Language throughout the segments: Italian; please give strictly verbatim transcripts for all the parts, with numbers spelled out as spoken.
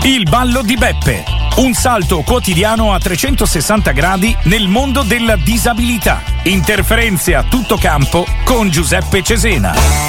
Il ballo di Beppe, un salto quotidiano a trecentosessanta gradi nel mondo della disabilità. Interferenze a tutto campo con Giuseppe Cesena.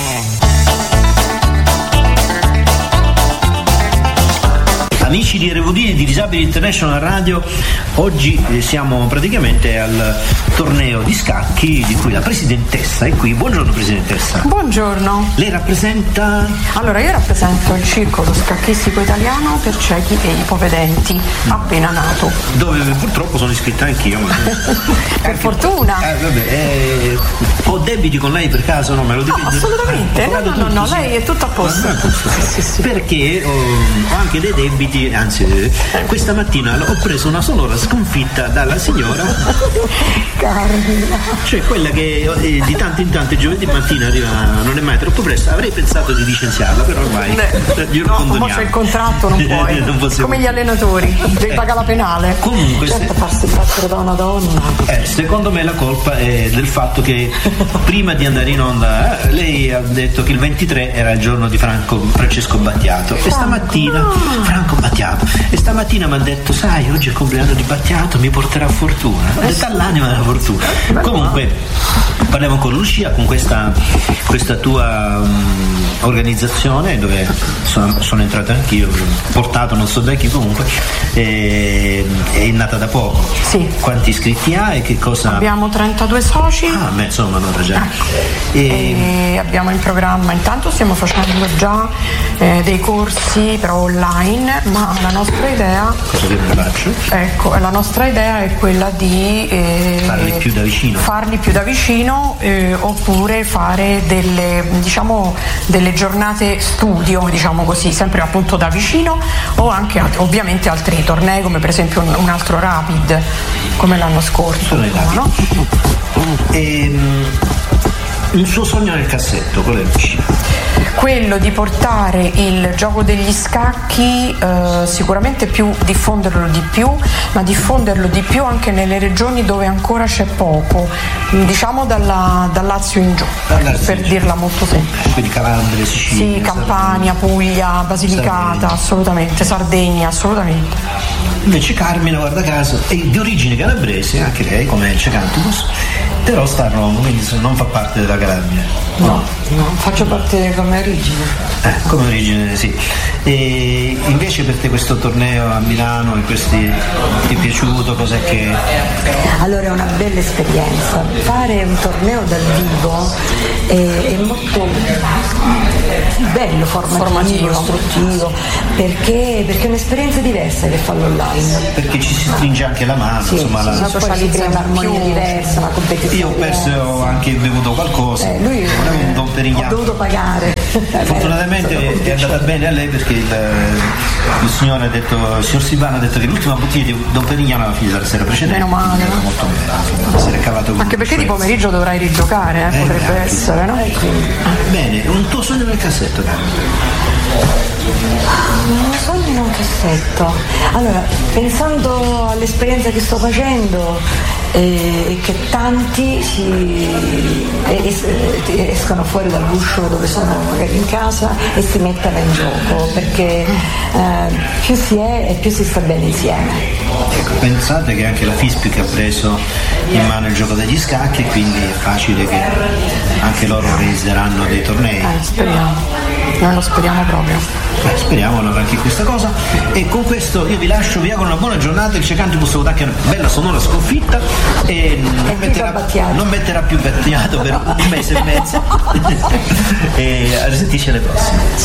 Amici di R V D e di Disabili International Radio, oggi siamo praticamente al torneo di scacchi di cui la presidentessa è qui. Buongiorno presidentessa. Buongiorno. Lei rappresenta? Allora, io rappresento il Circolo Scacchistico Italiano per ciechi e ipovedenti, appena nato. Dove purtroppo sono iscritta anch'io. Ma... per fortuna. Eh, vabbè, eh, ho debiti con lei per caso? No, me lo dico. No, assolutamente. No, no, no, no, sì. Lei è tutto a posto. Ah, sì, sì, sì. Perché ho, ho anche dei debiti. Anzi, questa mattina ho preso una sonora sconfitta dalla signora Carmina, cioè quella che eh, di tanto in tanto giovedì mattina arriva, non è mai troppo presto. Avrei pensato di licenziarla, però ormai Beh, glielo no, condoniamo. c'è il contratto, non puoi. non possiamo. Come gli allenatori, devi pagare la penale. Comunque, certo, se... farsi battere da una donna. Eh, secondo me la colpa è del fatto che prima di andare in onda eh, lei ha detto che il ventitré era il giorno di Franco Francesco Battiato e stamattina ah. Franco Battiato e stamattina mi ha detto: sai, oggi è il compleanno di Battiato, mi porterà fortuna. Ho detto: all'anima della fortuna. Comunque parliamo con Lucia, con questa, questa tua um, organizzazione dove sono, sono entrato anch'io, portato non so da chi, comunque e, è nata da poco. Sì. Quanti iscritti ha e che cosa? Abbiamo trentadue soci. Ah, beh, insomma, non era già. E... e abbiamo in programma, intanto stiamo facendo già eh, dei corsi però online, ma la nostra idea cosa che ne faccio? Ecco, la nostra idea è quella di eh, farli più da vicino. Farli più da vicino eh, oppure fare delle, diciamo, delle giornate studio, diciamo così, sempre appunto da vicino, o anche ovviamente altri tornei come per esempio un, un altro Rapid come l'anno scorso, no? E, il suo sogno nel cassetto, qual è? Quello di portare il gioco degli scacchi eh, sicuramente più, diffonderlo di più, ma diffonderlo di più anche nelle regioni dove ancora c'è poco, diciamo dalla, dal Lazio in giù, per, per dirla molto semplice. Quindi Calabria, Sicilia, sì, Campania, Puglia, Basilicata, Sardegna. Assolutamente, Sardegna, assolutamente. Invece Carmina, guarda caso, è di origine calabrese, anche lei, come il Cecantibus, però sta a Roma, quindi non fa parte della Calabria. No, no, no, faccio parte come origine. Eh, come origine, sì. E invece per te questo torneo a Milano, e questi, ti è piaciuto? Cos'è che... Allora, è una bella esperienza. Fare un torneo dal vivo è, è molto bello, formativo, formativo. istruttivo, perché, perché è un'esperienza diversa che farlo online. Perché ci si stringe anche la mano, sì, insomma, sì, la... socializza un'armonia diversa, una competizione. Io ho perso anche bevuto qualcosa. Eh, lui un Don Perignano. Ho dovuto pagare. Fortunatamente è andata bene a lei perché il, il signore ha detto, il signor Silvano ha detto che l'ultima bottiglia di Don Perignano aveva finito la sera precedente. Meno male. Era molto bene, si era cavato. Anche perché di pomeriggio dovrai rigiocare, eh, eh, potrebbe eh, essere, no? Bene, un tuo sogno nel cassetto, Carlo? Un sogno in un cassetto. Allora, pensando all'esperienza che sto facendo e eh, che tanti si es- escono fuori dall'uscio dove sono magari in casa e si mettano in gioco, perché eh, più si è e più si sta bene insieme. Ecco, pensate che anche la FISP che ha preso in mano il gioco degli scacchi, quindi è facile che anche loro organizzeranno dei tornei. Eh, speriamo, noi lo speriamo proprio. Beh, speriamo allora anche questa cosa. E con questo io vi lascio, vi auguro una buona giornata. Il Cecantibus può dare una bella sonora sconfitta e non metterà, non metterà più Battiato per un mese e mezzo. E a risentirci alle prossime.